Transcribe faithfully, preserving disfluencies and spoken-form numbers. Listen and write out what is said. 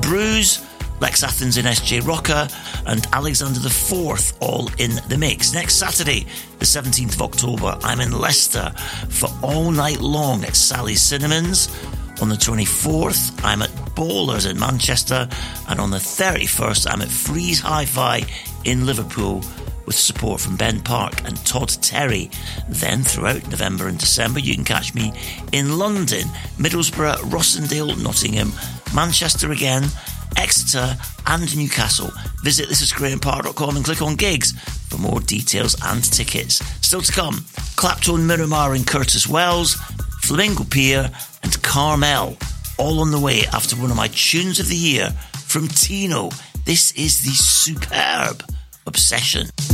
Bruise, Lex Athens in S J Rocker, and Alexander the Fourth all in the mix. Next Saturday, the seventeenth of October, I'm in Leicester for All Night Long at Sally's Cinnamons. On the twenty-fourth, I'm at Bowlers in Manchester, and on the thirty-first, I'm at Freeze Hi-Fi in Liverpool with support from Ben Park and Todd Terry. Then throughout November and December, you can catch me in London, Middlesbrough, Rossendale, Nottingham, Manchester again, Exeter and Newcastle. Visit this is graham park dot com and click on gigs for more details and tickets. Still to come, Clapton Miramar in Curtis Wells, Flamingo Pier and Carmel, all on the way after one of my tunes of the year from Tino. This is the superb Obsession.